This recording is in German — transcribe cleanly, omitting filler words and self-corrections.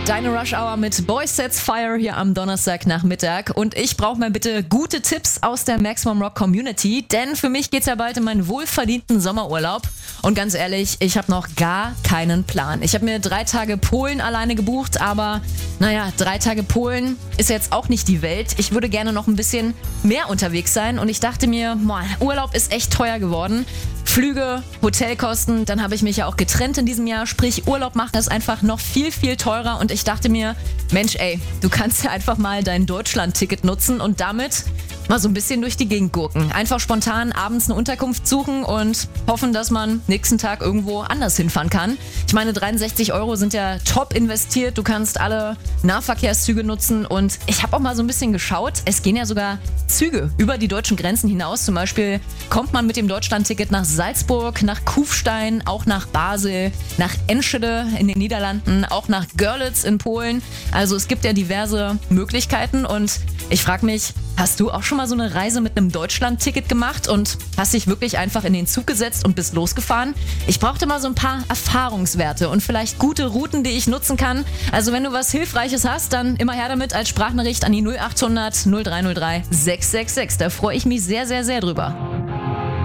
Deine Rush Hour mit Boys Sets Fire hier am Donnerstagnachmittag. Und ich brauche mal bitte gute Tipps aus der Maximum Rock Community, denn für mich geht's ja bald in meinen wohlverdienten Sommerurlaub. Und ganz ehrlich, ich habe noch gar keinen Plan. Ich habe mir 3 Tage Polen alleine gebucht, aber 3 Tage Polen ist jetzt auch nicht die Welt. Ich würde gerne noch ein bisschen mehr unterwegs sein und ich dachte mir, Urlaub ist echt teuer geworden. Flüge, Hotelkosten, dann habe ich mich ja auch getrennt in diesem Jahr, sprich Urlaub machen ist einfach noch viel, viel teurer und ich dachte mir, Mensch du kannst ja einfach mal dein Deutschland-Ticket nutzen und damit mal so ein bisschen durch die Gegend gurken. Einfach spontan abends eine Unterkunft suchen und hoffen, dass man nächsten Tag irgendwo anders hinfahren kann. Ich meine, 63 € sind ja top investiert. Du kannst alle Nahverkehrszüge nutzen und ich habe auch mal so ein bisschen geschaut. Es gehen ja sogar Züge über die deutschen Grenzen hinaus. Zum Beispiel kommt man mit dem Deutschland-Ticket nach Salzburg, nach Kufstein, auch nach Basel, nach Enschede in den Niederlanden, auch nach Görlitz in Polen. Also es gibt ja diverse Möglichkeiten und ich frage mich, hast du auch schon mal so eine Reise mit einem Deutschland-Ticket gemacht und hast dich wirklich einfach in den Zug gesetzt und bist losgefahren? Ich brauchte mal so ein paar Erfahrungswerte und vielleicht gute Routen, die ich nutzen kann. Also wenn du was Hilfreiches hast, dann immer her damit als Sprachnachricht an die 0800 0303 666. Da freue ich mich sehr, sehr, sehr drüber.